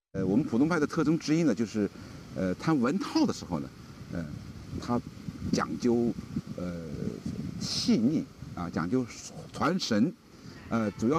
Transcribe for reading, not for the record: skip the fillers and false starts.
我们普通派的特征之一呢，就是，弹文套的时候呢，它讲究细腻啊，讲究传神，主要